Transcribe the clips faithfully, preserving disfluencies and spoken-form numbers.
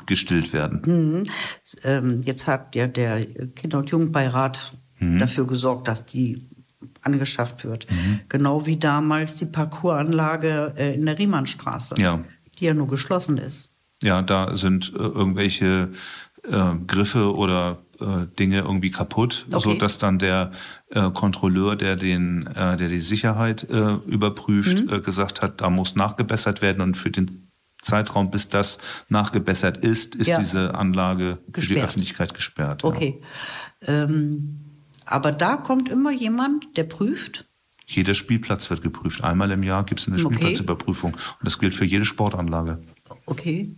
gestillt werden. Mhm. Ähm, jetzt hat ja der Kinder- und Jugendbeirat mhm. dafür gesorgt, dass die angeschafft wird. Mhm. Genau wie damals die Parcoursanlage äh, in der Riemannstraße, ja. die ja nur geschlossen ist. Ja, da sind äh, irgendwelche äh, Griffe oder äh, Dinge irgendwie kaputt, okay. so dass dann der äh, Kontrolleur, der den, äh, der die Sicherheit äh, überprüft, mhm. äh, gesagt hat, da muss nachgebessert werden und für den Zeitraum, bis das nachgebessert ist, ist ja. diese Anlage gesperrt. Für die Öffentlichkeit gesperrt. Okay. Ja. Ähm, aber da kommt immer jemand, der prüft? Jeder Spielplatz wird geprüft. Einmal im Jahr gibt es eine okay. Spielplatzüberprüfung. Und das gilt für jede Sportanlage. Okay.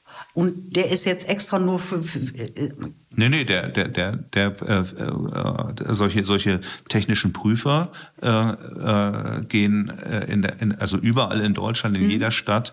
Und der ist jetzt extra nur für... für äh nee, nee, der, der, der, der, äh, äh, solche, solche technischen Prüfer äh, äh, gehen äh, in der, in, also überall in Deutschland, in mhm. jeder Stadt,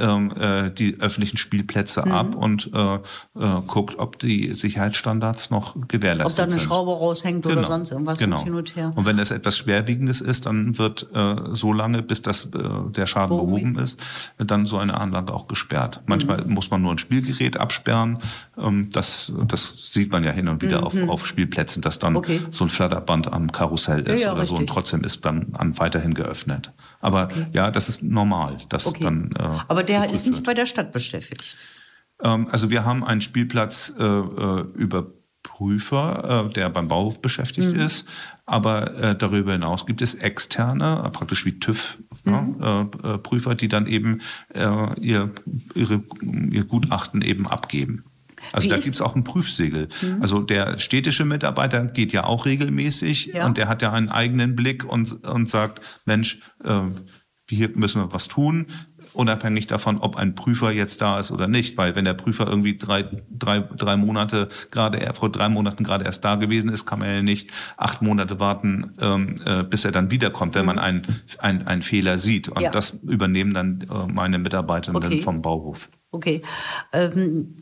äh, die öffentlichen Spielplätze mhm. ab und äh, äh, guckt, ob die Sicherheitsstandards noch gewährleistet sind. Ob da eine sind. Schraube raushängt genau. oder sonst irgendwas genau. und hin und her. Und wenn es etwas Schwerwiegendes ist, dann wird äh, so lange, bis das, äh, der Schaden Beruhig. behoben ist, dann so eine Anlage auch gesperrt. Manchmal mhm. muss man nur ein Spielgerät absperren. Ähm, das, das sieht man ja hin und wieder mhm. auf, auf Spielplätzen, dass dann okay. so ein Flatterband am Karussell ist ja, ja, oder richtig. so und trotzdem ist dann an weiterhin geöffnet. Aber okay. ja, das ist normal. Dass okay. dann, äh, Aber der ist nicht wird. bei der Stadt beschäftigt? Ähm, also wir haben einen Spielplatz äh, über Prüfer, äh, der beim Bauhof beschäftigt mhm. ist. Aber äh, darüber hinaus gibt es externe, praktisch wie TÜV, mhm. ja, äh, Prüfer, die dann eben äh, ihr, ihre, ihr Gutachten eben abgeben. Also Wie da gibt es auch ein Prüfsiegel. Mhm. Also der städtische Mitarbeiter geht ja auch regelmäßig ja. und der hat ja einen eigenen Blick und, und sagt, Mensch, äh, hier müssen wir was tun, unabhängig davon, ob ein Prüfer jetzt da ist oder nicht. Weil wenn der Prüfer irgendwie drei, drei, drei Monate gerade, vor drei Monaten gerade erst da gewesen ist, kann man ja nicht acht Monate warten, ähm, äh, bis er dann wiederkommt, wenn mhm. man einen ein, ein Fehler sieht. Und ja. das übernehmen dann äh, meine Mitarbeiterinnen okay. vom Bauhof. Okay. Ähm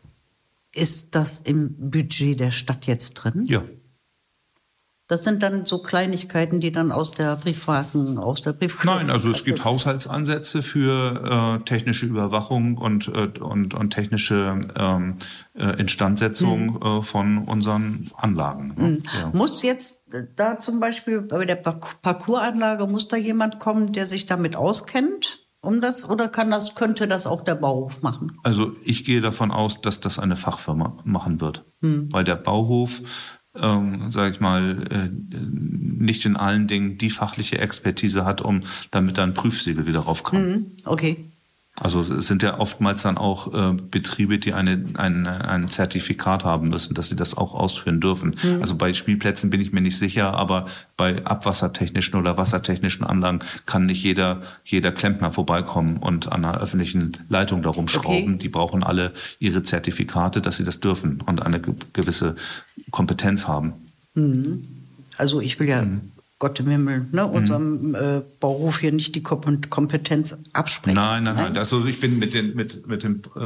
Ist das im Budget der Stadt jetzt drin? Ja. Das sind dann so Kleinigkeiten, die dann aus der privaten, aus der privaten. Nein, also es gibt Haushaltsansätze für äh, technische Überwachung und äh, und, und technische ähm, äh, Instandsetzung mhm. äh, von unseren Anlagen. Ne? Mhm. Ja. Muss jetzt da zum Beispiel bei der Parcoursanlage muss da jemand kommen, der sich damit auskennt? Um das oder kann das, könnte das auch der Bauhof machen? Also ich gehe davon aus, dass das eine Fachfirma machen wird. Hm. Weil der Bauhof, ähm, sage ich mal, äh, nicht in allen Dingen die fachliche Expertise hat, um damit dann Prüfsiegel wieder raufkommen. Hm. Okay. Also es sind ja oftmals dann auch äh, Betriebe, die eine, ein, ein Zertifikat haben müssen, dass sie das auch ausführen dürfen. Mhm. Also bei Spielplätzen bin ich mir nicht sicher, aber bei abwassertechnischen oder wassertechnischen Anlagen kann nicht jeder, jeder Klempner vorbeikommen und an einer öffentlichen Leitung darum schrauben. Okay. Die brauchen alle ihre Zertifikate, dass sie das dürfen und eine gewisse Kompetenz haben. Mhm. Also ich will ja... Mhm. Gott im Himmel, ne, unserem äh, Bauhof hier nicht die Kompetenz absprechen. Nein, nein, nein. Also ich bin mit den mit mit dem äh,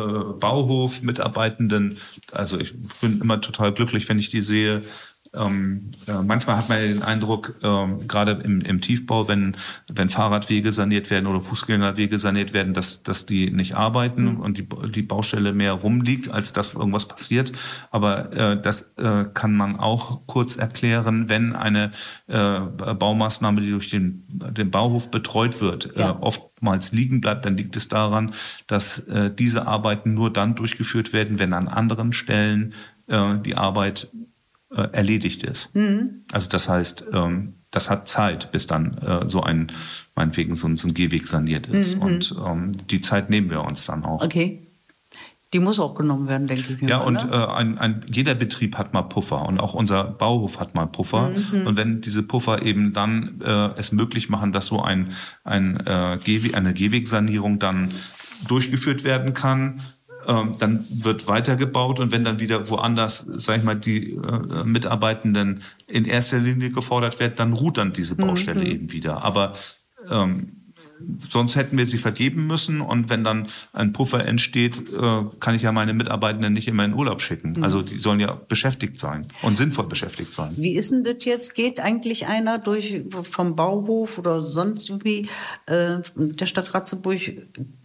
Bauhof-Mitarbeitenden, also ich bin immer total glücklich, wenn ich die sehe. Ähm, äh, manchmal hat man ja den Eindruck, ähm, gerade im, im Tiefbau, wenn wenn Fahrradwege saniert werden oder Fußgängerwege saniert werden, dass dass die nicht arbeiten mhm. und die die Baustelle mehr rumliegt, als dass irgendwas passiert. Aber äh, das äh, kann man auch kurz erklären, wenn eine äh, Baumaßnahme, die durch den den Bauhof betreut wird, ja. äh, oftmals liegen bleibt, dann liegt es daran, dass äh, diese Arbeiten nur dann durchgeführt werden, wenn an anderen Stellen äh, die Arbeit erledigt ist. Mhm. Also das heißt, ähm, das hat Zeit, bis dann äh, so ein, meinetwegen so ein, so ein Gehweg saniert ist. Mhm. Und ähm, die Zeit nehmen wir uns dann auch. Okay. Die muss auch genommen werden, denke ich mir. Ja, mal, und ne? äh, ein, ein, jeder Betrieb hat mal Puffer und auch unser Bauhof hat mal Puffer. Mhm. Und wenn diese Puffer eben dann äh, es möglich machen, dass so ein, ein, äh, Gehweg, eine Gehwegsanierung dann durchgeführt werden kann, dann wird weitergebaut und wenn dann wieder woanders, sag ich mal, die äh, Mitarbeitenden in erster Linie gefordert werden, dann ruht dann diese Baustelle mhm. eben wieder. Aber ähm, sonst hätten wir sie vergeben müssen und wenn dann ein Puffer entsteht, äh, kann ich ja meine Mitarbeitenden nicht immer in Urlaub schicken. Mhm. Also die sollen ja beschäftigt sein und sinnvoll beschäftigt sein. Wie ist denn das jetzt? Geht eigentlich einer durch vom Bauhof oder sonst irgendwie äh, der Stadt Ratzeburg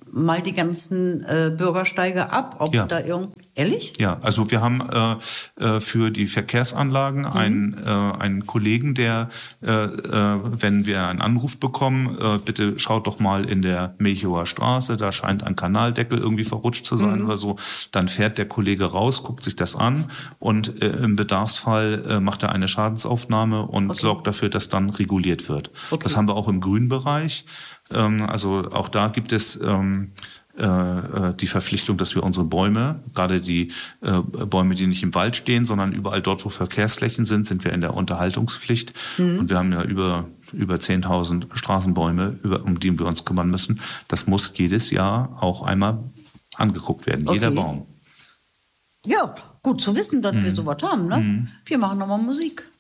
mal die ganzen äh, Bürgersteige ab, ob Ja. da irgend... Ehrlich? Ja, also wir haben äh, äh, für die Verkehrsanlagen mhm. einen, äh, einen Kollegen, der, äh, äh, wenn wir einen Anruf bekommen, äh, bitte schaut doch mal in der Milchower Straße, da scheint ein Kanaldeckel irgendwie verrutscht zu sein mhm. oder so, dann fährt der Kollege raus, guckt sich das an und äh, im Bedarfsfall äh, macht er eine Schadensaufnahme und okay. sorgt dafür, dass dann reguliert wird. Okay. Das haben wir auch im Grünbereich. Ähm, also auch da gibt es ähm, die Verpflichtung, dass wir unsere Bäume, gerade die äh, Bäume, die nicht im Wald stehen, sondern überall dort, wo Verkehrsflächen sind, sind wir in der Unterhaltungspflicht. Mhm. Und wir haben ja über, über zehntausend Straßenbäume, über, um die wir uns kümmern müssen. Das muss jedes Jahr auch einmal angeguckt werden, okay. jeder Baum. Ja, gut zu wissen, dass mhm. wir sowas haben. Ne? Mhm. Wir machen nochmal Musik.